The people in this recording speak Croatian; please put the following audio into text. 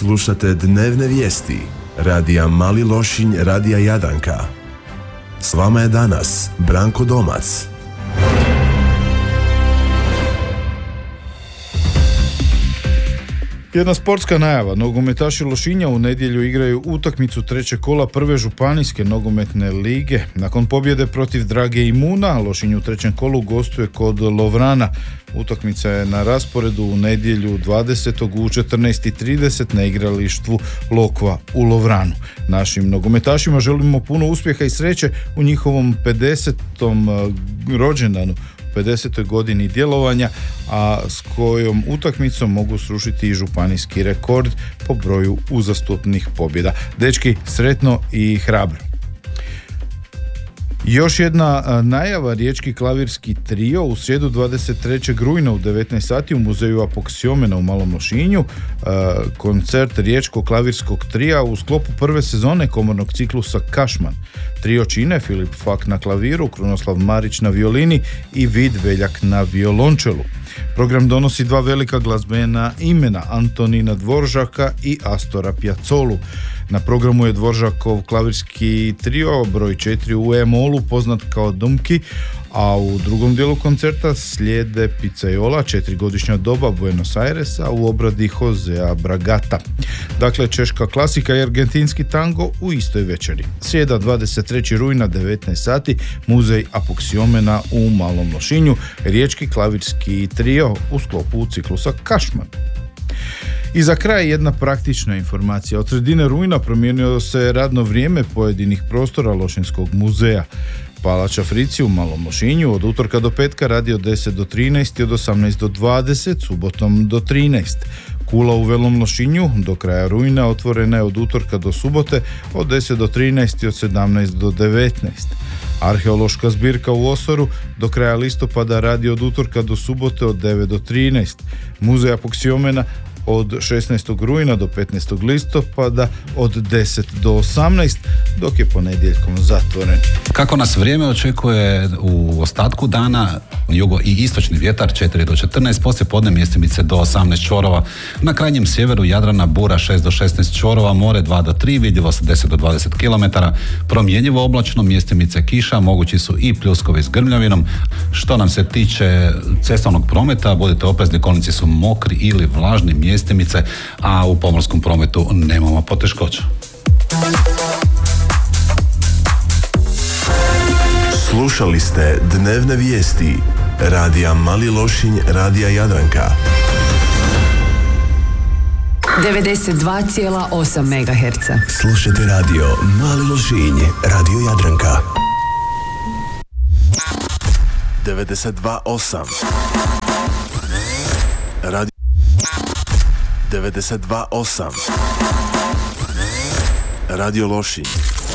Slušate dnevne vijesti radija Mali Lošinj, radija Jadranka. S vama je danas Branko Domac. Jedna sportska najava. Nogometaši Lošinja u nedjelju igraju utakmicu trećeg kola prve županijske nogometne lige. Nakon pobjede protiv Drage Imuna, Lošinj u trećem kolu gostuje kod Lovrana. Utakmica je na rasporedu u nedjelju 20. u 14:30 na igralištvu Lokva u Lovranu. Našim nogometašima želimo puno uspjeha i sreće u njihovom 50. rođendanu, 50. godini djelovanja, a s kojom utakmicom mogu srušiti i županijski rekord po broju uzastopnih pobjeda. Dečki, sretno i hrabro. Još jedna najava, riječki klavirski trio u srijedu 23. rujna u 19 sati u muzeju Apoksiomena u Malom Lošinju. Koncert riječkog klavirskog trija u sklopu prve sezone komornog ciklusa Kašman. Trio čine Filip Fak na klaviru, Krunoslav Marić na violini i Vid Veljak na violončelu. Program donosi dva velika glazbena imena, Antonina Dvoržaka i Astora Piazzolu. Na programu je Dvoržakov klavirski trio broj 4 u E-molu, poznat kao Dumki, a u drugom dijelu koncerta slijede Pizzaiola, 4-godišnja doba Buenos Airesa u obradi Josea Bragata. Dakle, češka klasika i argentinski tango u istoj večeri. Srijeda 23. rujna 19 sati, muzej Apoksiomena u Malom Lošinju, riječki klavirski trio u sklopu ciklusa Kašman. I za kraj jedna praktična informacija. Od sredine rujna promijenilo se radno vrijeme pojedinih prostora Lošinskog muzeja. Palača Frici u Malom Lošinju od utorka do petka radi od 10 do 13 i od 18 do 20, subotom do 13. Kula u Velom Lošinju do kraja rujna otvorena je od utorka do subote od 10 do 13 i od 17 do 19. Arheološka zbirka u Osoru do kraja listopada radi od utorka do subote od 9 do 13. Muzej Apoksiomena od 16. rujna do 15. listopada od 10 do 18, dok je ponedjeljkom zatvoren. Kako nas vrijeme očekuje u ostatku dana, jugo i istočni vjetar 4 do 14, poslije podne mjestimice do 18 čorova. Na krajnjem sjeveru Jadrana bura 6 do 16 čorova, more 2 do 3, vidljivost 10 do 20 km, promjenjivo oblačno, mjestimice kiša, mogući su i pljuskovi s grmljavinom. Što nam se tiče cestovnog prometa, budite oprezni, kolnici su mokri ili vlažni, mjestimice, a u pomorskom prometu nemamo poteškoća. Slušali ste dnevne vijesti radija Mali Lošinj, radija Jadranka. 92,8 MHz. Slušajte radio Mali Lošinj, radio Jadranka. 92,8 radio 92,8 Radio Lošinj.